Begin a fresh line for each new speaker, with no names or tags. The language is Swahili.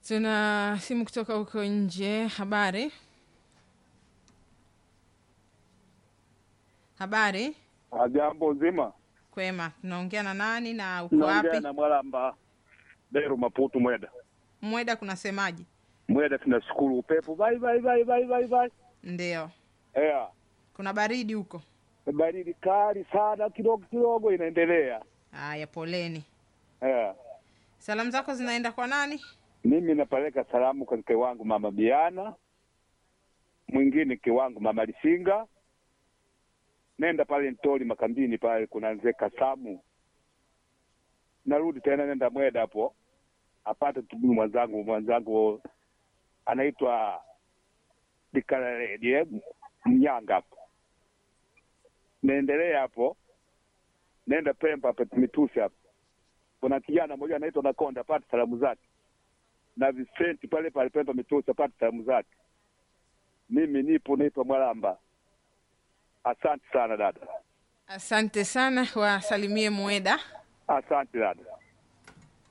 Tuna simu kutoka huko nje. Habari? Habari?
Jambo nzima.
Kwema. Tunaongea na nani na uko
Naongea
wapi?
na Mwalamba Beru Maputo Mweda.
Mweda kunasemaje?
Mweda tunashukuru upepo. Bye.
Ndio.
Yeah.
Kuna baridi huko?
Baridi kali sana kidogo inaendelea.
Haya, poleni.
Yeah.
Salamu zako zinaenda kwa nani?
Mimi napeleka salamu kwa mke wangu Mama Biana. Mwingine mke wangu Mama Lisinga. Nenda pale Ntoli Makambini pale kuna Nzee Kasamu. Narudi tena nenda Mweda hapo. Apate tubu mwanzangu anaitwa Dikaredi Mnyanga hapo. Naendelea hapo. Nenda Pemba hapo Mitusi hapo. Kuna kijana mmoja anaitwa Nakonda apate salamu zake. Na Vicente pale Pemba Mitusi apate salamu zake. Mimi nipo Mwalamba. Asante sana dada.
Asante sana, wasalimie Mweda.
Asante dada.